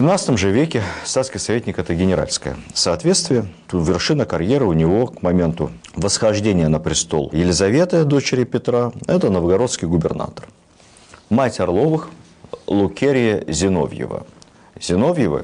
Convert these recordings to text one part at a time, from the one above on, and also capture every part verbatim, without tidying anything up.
В двенадцатом же веке статский советник – это генеральское соответствие. Тут вершина карьеры у него к моменту восхождения на престол Елизаветы, дочери Петра, это новгородский губернатор. Мать Орловых – Лукерия Зиновьева. Зиновьевы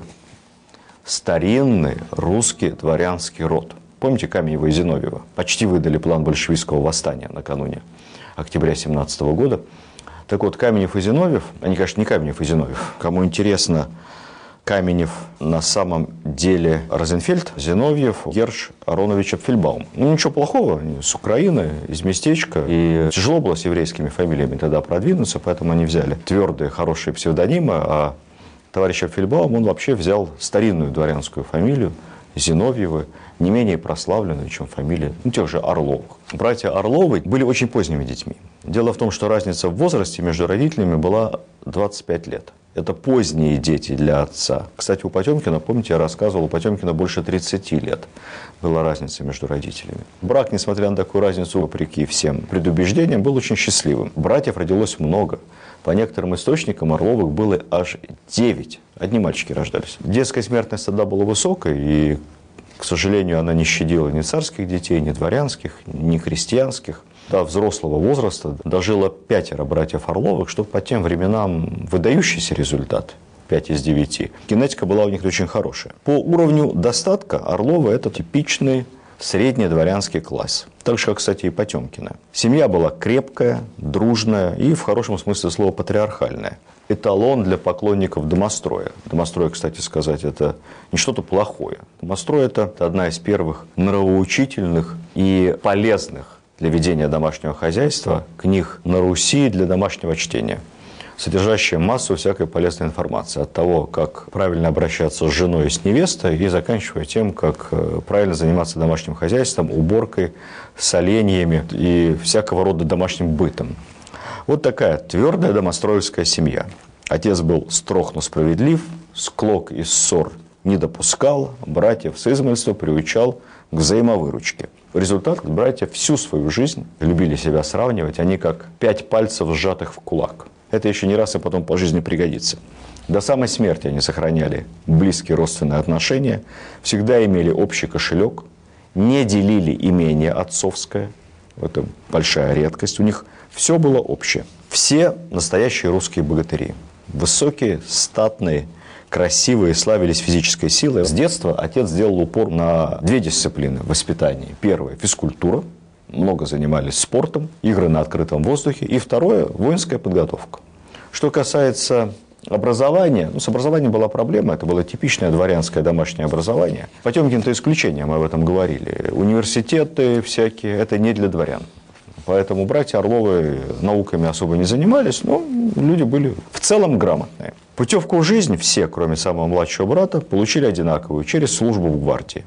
– старинный русский дворянский род. Помните Каменева и Зиновьева? Почти выдали план большевистского восстания накануне октября семнадцатого года. Так вот, Каменев и Зиновьев, они, конечно, не Каменев и Зиновьев. Кому интересно, Каменев на самом деле Розенфельд, Зиновьев, Герш Аронович Апфельбаум. Ну, ничего плохого, они с Украины, из местечка. И тяжело было с еврейскими фамилиями тогда продвинуться, поэтому они взяли твердые, хорошие псевдонимы, а товарищ Апфельбаум, он вообще взял старинную дворянскую фамилию, Зиновьевы, не менее прославленную, чем фамилия ну, тех же Орловых. Братья Орловы были очень поздними детьми. Дело в том, что разница в возрасте между родителями была двадцать пять лет. Это поздние дети для отца. Кстати, у Потемкина, помните, я рассказывал, у Потемкина больше тридцати лет была разница между родителями. Брак, несмотря на такую разницу, вопреки всем предубеждениям, был очень счастливым. Братьев родилось много. По некоторым источникам Орловых было аж девять. Одни мальчики рождались. Детская смертность тогда была высокой, и, к сожалению, она не щадила ни царских детей, ни дворянских, ни крестьянских. До взрослого возраста дожило пятеро братьев Орловых, что по тем временам выдающийся результат. пять из девяти. Генетика была у них очень хорошая. По уровню достатка Орловы – это типичный средний дворянский класс. Так же, как, кстати, и Потемкина. Семья была крепкая, дружная и, в хорошем смысле слова, патриархальная. Эталон для поклонников домостроя. Домострой, кстати сказать, это не что-то плохое. Домострой – это одна из первых нравоучительных и полезных для ведения домашнего хозяйства книг на Руси для домашнего чтения, содержащая массу всякой полезной информации. От того, как правильно обращаться с женой и с невестой, и заканчивая тем, как правильно заниматься домашним хозяйством, уборкой, соленьями и всякого рода домашним бытом. Вот такая твердая домостроевская семья. Отец был строг, но справедлив, склок и ссор не допускал, братьев с измольства приучал к взаимовыручке. Результат: братья всю свою жизнь любили себя сравнивать, они как пять пальцев, сжатых в кулак. Это еще не раз и потом по жизни пригодится. До самой смерти они сохраняли близкие родственные отношения, всегда имели общий кошелек, не делили имение отцовское. Это большая редкость. У них все было общее. Все настоящие русские богатыри. Высокие, статные, красивые, славились физической силой. С детства отец сделал упор на две дисциплины в воспитании. Первое – физкультура. Много занимались спортом, игры на открытом воздухе. И второе – воинская подготовка. Что касается образования, ну, с образованием была проблема, это было типичное дворянское домашнее образование. Потемкин-то исключение, мы об этом говорили. Университеты всякие – это не для дворян. Поэтому братья Орловы науками особо не занимались, но люди были в целом грамотные. Путевку в жизнь все, кроме самого младшего брата, получили одинаковую через службу в гвардии.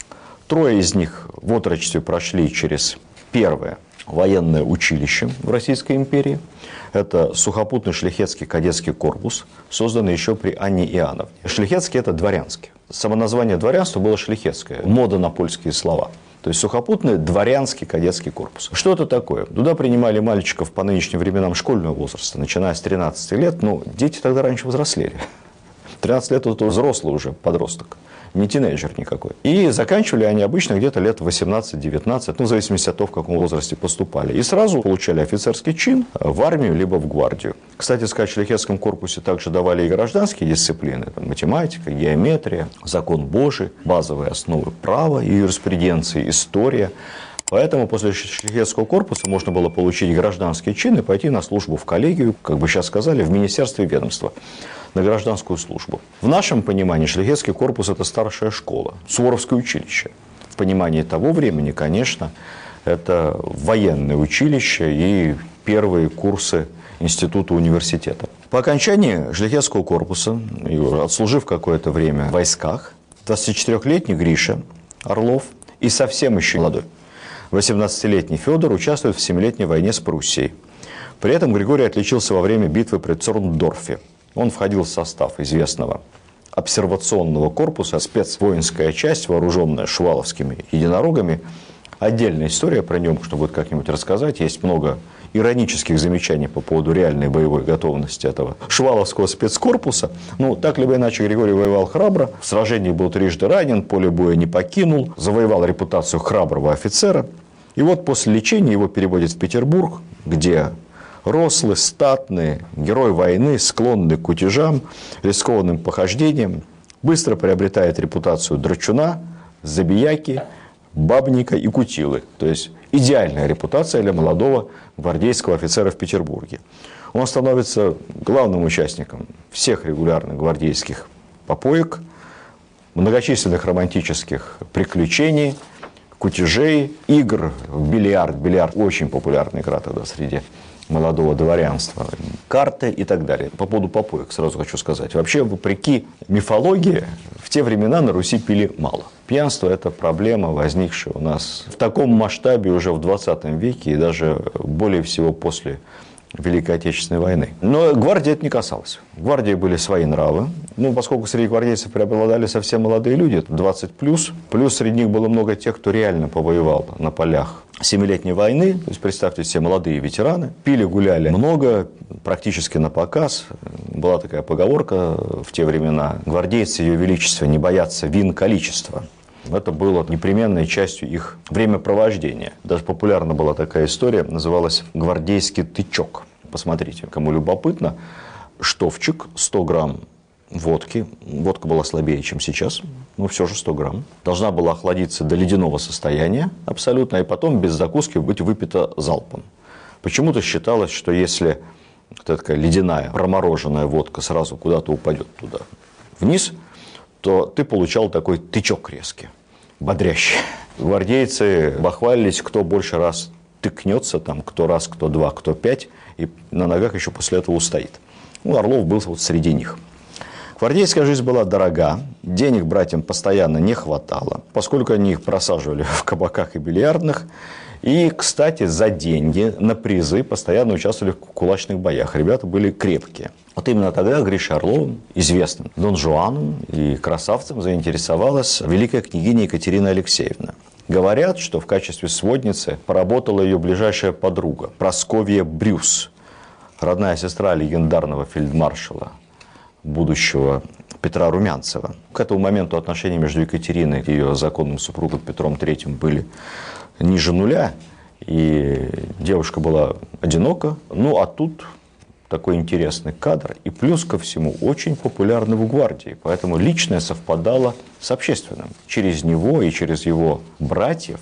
Трое из них в отрочестве прошли через первое военное училище в Российской империи. Это сухопутный шляхетский кадетский корпус, созданный еще при Анне Иоанновне. Шляхетский – это дворянский. Само название дворянства было шляхетское, мода на польские слова. То есть сухопутный дворянский кадетский корпус. Что это такое? Туда принимали мальчиков по нынешним временам школьного возраста, начиная с тринадцати лет. Ну, дети тогда раньше взрослели. тринадцать лет – это взрослый уже подросток, не тинейджер никакой. И заканчивали они обычно где-то лет восемнадцать-девятнадцать, ну, в зависимости от того, в каком возрасте поступали. И сразу получали офицерский чин в армию либо в гвардию. Кстати сказать, в шляхетском корпусе также давали и гражданские дисциплины. Там, математика, геометрия, закон Божий, базовые основы права и юриспруденции, история. Поэтому после шляхетского корпуса можно было получить гражданский чин и пойти на службу в коллегию, как бы сейчас сказали, в министерство и ведомство, на гражданскую службу. В нашем понимании шляхетский корпус – это старшая школа, Суворовское училище. В понимании того времени, конечно, это военное училище и первые курсы института университета. По окончании шляхетского корпуса, отслужив какое-то время в войсках, двадцатичетырёхлетний Гриша Орлов и совсем еще молодой восемнадцатилетний Федор участвуют в Семилетней войне с Пруссией. При этом Григорий отличился во время битвы при Цорндорфе. Он входил в состав известного обсервационного корпуса, спецвоинская часть, вооруженная шуваловскими единорогами, Отдельная история про него, можно будет как-нибудь рассказать. Есть много иронических замечаний по поводу реальной боевой готовности этого шуваловского спецкорпуса. Ну, так либо иначе, Григорий воевал храбро, в сражении был трижды ранен, поле боя не покинул, завоевал репутацию храброго офицера. И вот после лечения его переводят в Петербург, где рослый, статный, герой войны, склонный к кутежам, рискованным похождениям, быстро приобретает репутацию драчуна, забияки, бабника и кутилы. То есть идеальная репутация для молодого гвардейского офицера в Петербурге. Он становится главным участником всех регулярных гвардейских попоек, многочисленных романтических приключений, кутежей, игр в бильярд. Бильярд очень популярная игра тогда среди молодого дворянства, карты и так далее. По поводу попоек сразу хочу сказать. Вообще, вопреки мифологии, в те времена на Руси пили мало. Пьянство – это проблема, возникшая у нас в таком масштабе уже в двадцатом веке и даже более всего после Великой Отечественной войны. Но гвардии это не касалось. В гвардии были свои нравы. Ну, поскольку среди гвардейцев преобладали совсем молодые люди, двадцать плюс, плюс среди них было много тех, кто реально повоевал на полях Семилетней войны. То есть, представьте себе, молодые ветераны. Пили, гуляли много, практически на показ. Была такая поговорка в те времена. Гвардейцы Ее Величества не боятся вин количества. Это было непременной частью их времяпровождения. Даже популярна была такая история, называлась «Гвардейский тычок». Посмотрите, кому любопытно. Штофчик, сто грамм водки. Водка была слабее, чем сейчас, но все же сто грамм. Должна была охладиться до ледяного состояния абсолютно, и потом без закуски быть выпита залпом. Почему-то считалось, что если вот такая ледяная, промороженная водка сразу куда-то упадет туда вниз, то ты получал такой тычок резкий, бодрящий. Гвардейцы бахвалились, кто больше раз тыкнется, там, кто раз, кто два, кто пять, и на ногах еще после этого устоит. Ну, Орлов был вот среди них. Гвардейская жизнь была дорога, денег братьям постоянно не хватало, поскольку они их просаживали в кабаках и бильярдных. И, кстати, за деньги на призы постоянно участвовали в кулачных боях. Ребята были крепкие. Вот именно тогда Гришей Орловым, известным Дон Жуаном и красавцем, заинтересовалась великая княгиня Екатерина Алексеевна. Говорят, что в качестве сводницы поработала ее ближайшая подруга Прасковья Брюс, родная сестра легендарного фельдмаршала, будущего Петра Румянцева. К этому моменту отношения между Екатериной и ее законным супругом Петром Третьим были ниже нуля, и девушка была одинока. Ну, а тут такой интересный кадр, и плюс ко всему очень популярный в гвардии, поэтому личное совпадало с общественным. Через него и через его братьев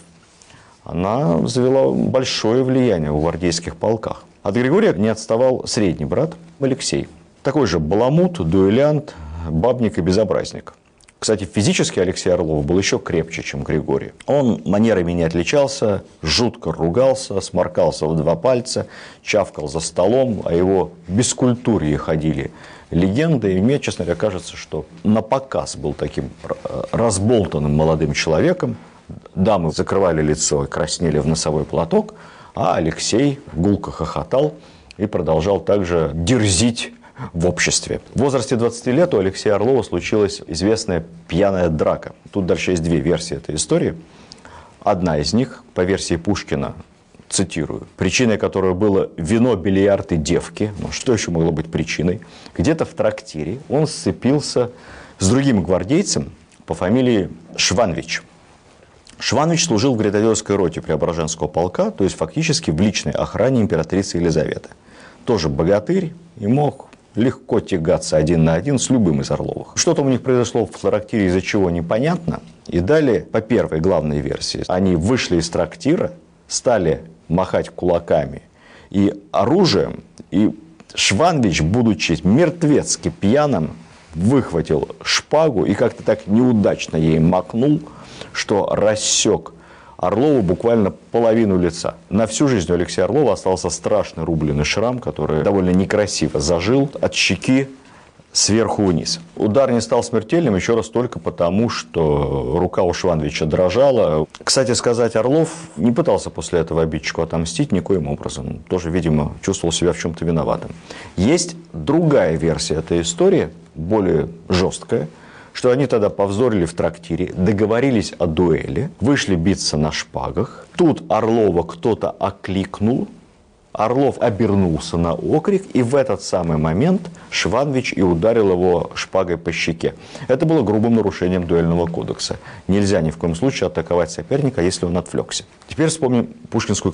она завела большое влияние в гвардейских полках. От Григория не отставал средний брат Алексей. Такой же баламут, дуэлянт, бабник и безобразник. Кстати, физически Алексей Орлов был еще крепче, чем Григорий. Он манерами не отличался, жутко ругался, сморкался в два пальца, чавкал за столом, а его бескультурье ходили легенды. И мне, честно говоря, кажется, что на показ был таким разболтанным молодым человеком. Дамы закрывали лицо и краснели в носовой платок, а Алексей гулко хохотал и продолжал также дерзить в обществе. В возрасте двадцати лет у Алексея Орлова случилась известная пьяная драка. Тут дальше есть две версии этой истории. Одна из них, по версии Пушкина, цитирую, причиной которой было вино, бильярд и девки. Ну, что еще могло быть причиной? Где-то в трактире он сцепился с другим гвардейцем по фамилии Шванвич. Шванвич служил в гренадерской роте Преображенского полка, то есть фактически в личной охране императрицы Елизаветы. Тоже богатырь и мог легко тягаться один на один с любым из Орловых. Что-то у них произошло в трактире, из-за чего непонятно. И далее, по первой главной версии, они вышли из трактира, стали махать кулаками и оружием. И Шванвич, будучи мертвецки пьяным, выхватил шпагу и как-то так неудачно ей макнул, что рассек Орлову буквально половину лица. На всю жизнь у Алексея Орлова остался страшный рубленый шрам, который довольно некрасиво зажил от щеки сверху вниз. Удар не стал смертельным еще раз только потому, что рука у Шванвича дрожала. Кстати сказать, Орлов не пытался после этого обидчику отомстить никоим образом. Тоже, видимо, чувствовал себя в чем-то виноватым. Есть другая версия этой истории, более жесткая, что они тогда повздорили в трактире, договорились о дуэли, вышли биться на шпагах. Тут Орлова кто-то окликнул, Орлов обернулся на окрик, и в этот самый момент Шванвич и ударил его шпагой по щеке. Это было грубым нарушением дуэльного кодекса. Нельзя ни в коем случае атаковать соперника, если он отвлекся. Теперь вспомним пушкинскую